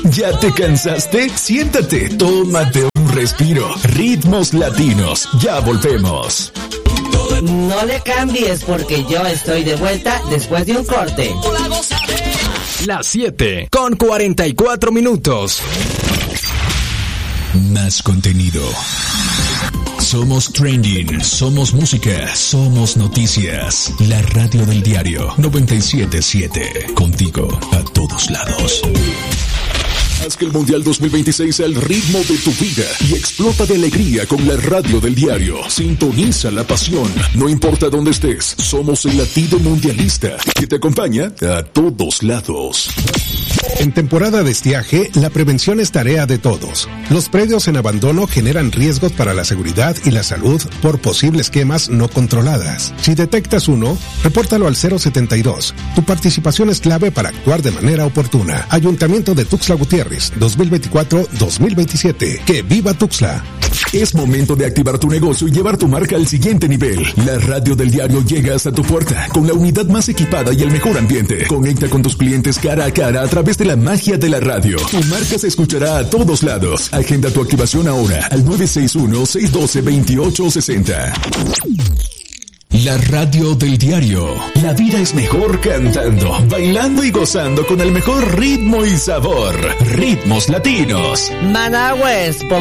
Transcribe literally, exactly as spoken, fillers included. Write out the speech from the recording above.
¿Ya te cansaste? Siéntate, tómate un respiro. Ritmos Latinos, ya volvemos. No le cambies porque yo estoy de vuelta después de un corte. Las siete con cuarenta y cuatro minutos. Más contenido. Somos trending, somos música, somos noticias. La radio del diario noventa y siete punto siete. Contigo a todos lados. Haz que el Mundial dos mil veintiséis sea el ritmo de tu vida y explota de alegría con la radio del diario. Sintoniza la pasión. No importa dónde estés, somos el latido mundialista que te acompaña a todos lados. En temporada de estiaje, la prevención es tarea de todos. Los predios en abandono generan riesgos para la seguridad y la salud por posibles quemas no controladas. Si detectas uno, repórtalo al cero setenta y dos. Tu participación es clave para actuar de manera oportuna. Ayuntamiento de Tuxtla Gutiérrez, dos mil veinticuatro a dos mil veintisiete. ¡Que viva Tuxtla! Es momento de activar tu negocio y llevar tu marca al siguiente nivel. La radio del diario llega hasta tu puerta con la unidad más equipada y el mejor ambiente. Conecta con tus clientes cara a cara a través de la magia de la radio. Tu marca se escuchará a todos lados. Agenda tu activación ahora al nueve seis uno, seis uno dos, dos ocho seis cero. La radio del diario. La vida es mejor cantando, bailando y gozando con el mejor ritmo y sabor. Ritmos Latinos. Managüez,